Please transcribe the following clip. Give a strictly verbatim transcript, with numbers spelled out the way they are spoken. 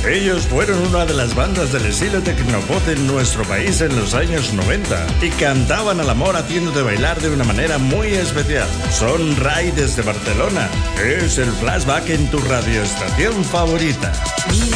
Ellos fueron una de las bandas del estilo tecnopop en nuestro país en los años noventa y cantaban al amor haciéndote bailar de una manera muy especial. Son Rai desde Barcelona. Es el Flashback en tu radioestación favorita. Mira